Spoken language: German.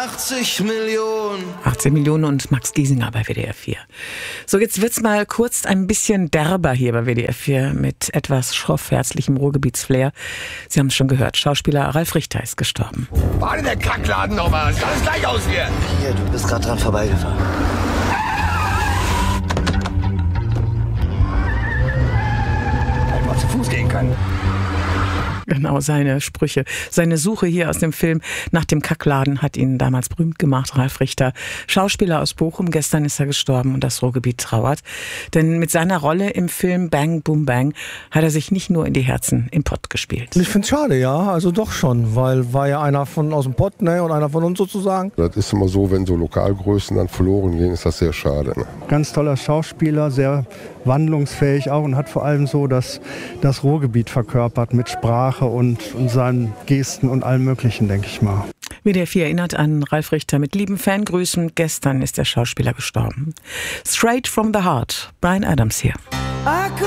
80 Millionen. 18 Millionen und Max Giesinger bei WDR 4. So, jetzt wird's mal kurz ein bisschen derber hier bei WDR 4 mit etwas schroffherzlichem Ruhrgebietsflair. Sie haben es schon gehört, Schauspieler Ralf Richter ist gestorben. War denn der Kackladen nochmal? Sieht alles gleich aus hier. Hier, du bist gerade dran vorbeigefahren. Hätte man zu Fuß gehen können. Genau, seine Sprüche. Seine Suche hier aus dem Film nach dem Kackladen hat ihn damals berühmt gemacht, Ralf Richter. Schauspieler aus Bochum, gestern ist er gestorben und das Ruhrgebiet trauert. Denn mit seiner Rolle im Film Bang Boom Bang hat er sich nicht nur in die Herzen im Pott gespielt. Ich finde es schade, ja, also doch schon, weil war ja einer aus dem Pott, ne, und einer von uns sozusagen. Das ist immer so, wenn so Lokalgrößen dann verloren gehen, ist das sehr schade. Ne? Ganz toller Schauspieler, sehr wandlungsfähig auch und hat vor allem so das Ruhrgebiet verkörpert mit Sprache und seinen Gesten und allem Möglichen, denke ich mal. WDR 4 erinnert an Ralf Richter mit lieben Fangrüßen. Gestern ist der Schauspieler gestorben. Straight from the Heart, Bryan Adams hier.